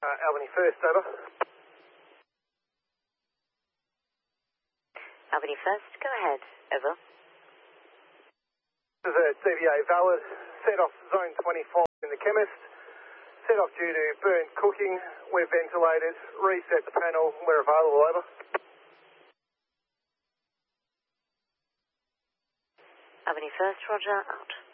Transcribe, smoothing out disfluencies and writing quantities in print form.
Albany First, over. Albany First, go ahead. Over. This is a CVA valid. Set off zone 25 in the chemist. Set off due to burnt cooking. We're ventilated. Reset the panel. We're available, over. Albany First, roger, out.